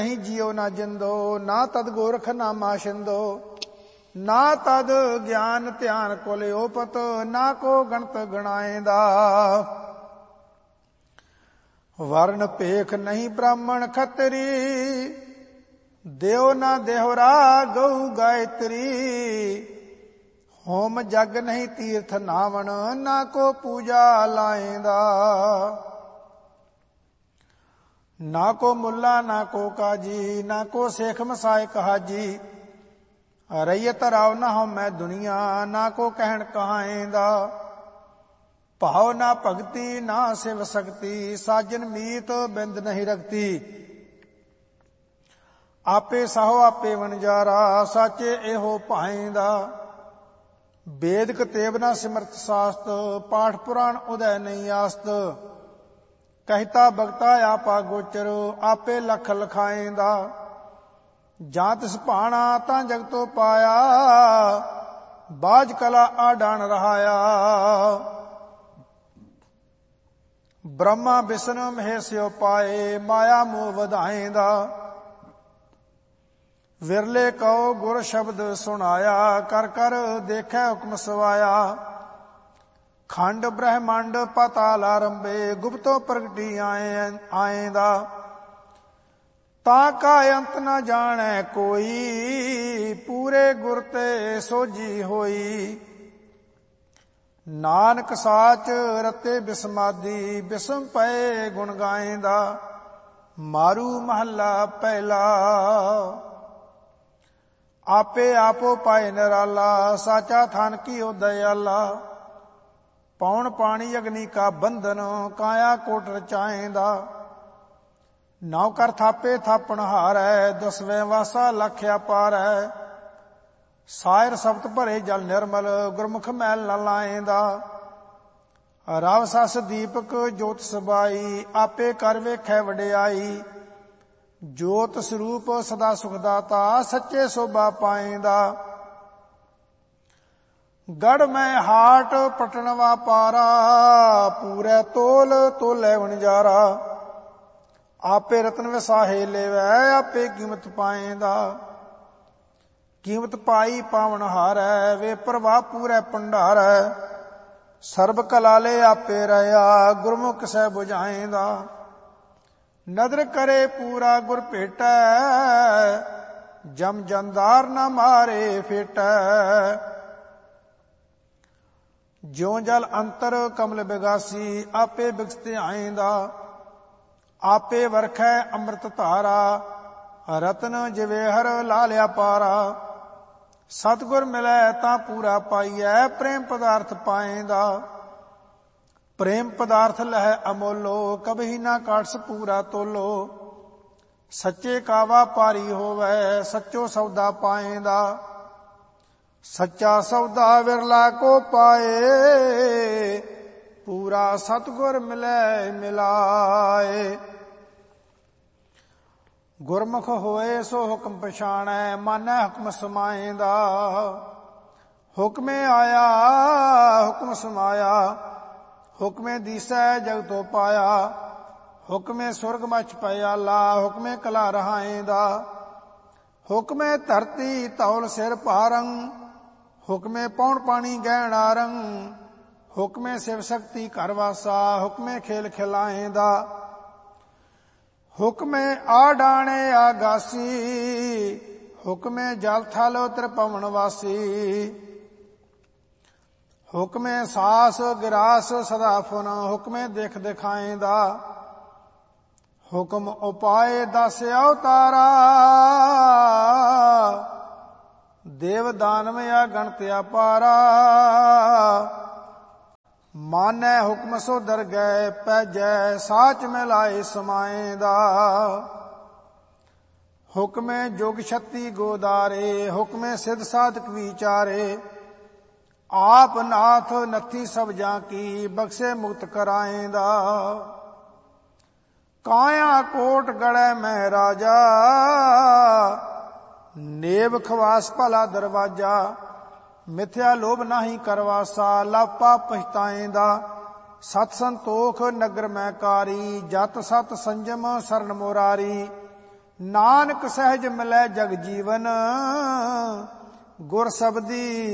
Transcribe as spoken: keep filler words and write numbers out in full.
नहीं जियो ना जिंदो, ना तद गोरख नामा शिंदो, ना तद ज्ञान ध्यान कुल ओपत, ना को गणत गणाएंदा। वर्ण पेख नहीं ब्राह्मण खतरी, देव ना देहरा गऊ गायत्री। होम जग नहीं तीर्थ नावण, ना को पूजा लाएंदा। ना को मुल्ला ना को काजी, ना को शेख मसायक हाजी। रैयत राव ना हो मैं दुनिया, ना को कहन कहाएंदा। भाव ना भगति ना शिव शक्ति, साजन मीत बिंद नहीं रखती। आपे साहो आपे वनजारा, साचे एहो पाएंदा। वेद कतेब ना सिमरत शास्त्र, पाठ पुराण उदय नहीं आस्त। कहता भगता आपा गोचर, आपे लख लखाएंदा। जां तिस भाणा तां जगतो पाया, बाज कला आडान रहाया। ब्रह्मा विष्णु महेश्यो पाए, माया मोह वधाएंदा। विरले कहो गुर शब्द सुनाया, कर कर देखे हुक्म सवाया। खंड ब्रह्मांड पाताल आरंभे, गुप्तो प्रगटी आए आएंदा। ताका अंत न जाने कोई, पूरे गुर ते सोजी होई। नानक साच रते बिस्मादी, बिस्म पए गुण गाएंदा। मारू महला पहला, आपे आपो पाए निराला। साचा थान की ओ दयाला। पौन पानी अग्नि का बंधन, काया कोट रचाएंदा। नौ कर थापे थापण हारै, दसवें वासा लख्या पारै। सायर सप्त भरे जल निर्मल, गुरमुख मैल न लाएंदा। राव सस दीपक जोत सबाई, आपे कर वेखै वडियाई। जोत स्वरूप सदा सुखदाता, सच्चे शोभा पाएंदा। गढ़ में हाट पटनवा पारा, पूरे तोल तोले वनजारा। आपे रतन विसाहे लेवै, आपे कीमत पाएंदा। कीमत पाई पावन हारै, वे प्रभा पूरे भंडारै। सर्ब कलाले आपे रहा, गुरमुख सै बुझाएंदा। नदर करे पूरा गुर भेटै, जम जंदार न मारे फेटै। ज्यों जल अंतर कमल बिगासी, आपे बिगसते आएंदा। आपे वरखै अमृत धारा, रतन जवेहर लालिया पारा। सतगुर मिलै तां पूरा पाइयै, प्रेम पदार्थ पाएंदा। प्रेम पदार्थ लह अमोलो, कभी ना काटस पूरा तोलो। सच्चे कावा पारी होवै, सच्चो सौदा पाएंदा। सच्चा सौदा विरला को पाए, पूरा सतगुर मिलै मिलाए। गुरमुख होए सो हुक्म पछाणै, मानै हुक्म समाएंदा। हुक्मे आया हुक्म समाया, हुक्मे दीसै जग तो पाया। हुक्मे सुरग मच पयाला, हुक्मे कला रहाएंदा। हुक्मे धरती तौल सिर पारंग, हुक्मे पौन पानी गहण आरंग। हुक्मे शिव शक्ति घर वासा, हुक्मे खेल खिलाएंदा। हुक्मे आडाणे आगासी, हुक्मे जल थल त्रिभुवन वासी। हुक्मे सास गिरास सदा फुन, हुक्मे देख दिखाएंदा। हुक्म उपाय दस अवतारा, देव दानव या गणत अपारा। मानै हुक्म सो दर गए, पैजै साच मिलाए समाएंदा। हुक्मे जोग शक्ति गोदारे, हुक्मे सिद्ध साधक विचारे। आप नाथ नथी सब जाकी, बख्शे मुक्त कराएंदा। काया कोट गढ़ै में राजा, नेब खवास भला दरवाजा। मिथ्या लोभ नाही करवासा, लापा पछताएंदा। सत संतोख नगर में कारी, जत सत संजम शरण मोरारी। ਨਾਨਕ ਸਹਿਜ ਮਿਲੈ ਜਗ ਜੀਵਨ, ਗੁਰ ਸਬਦੀ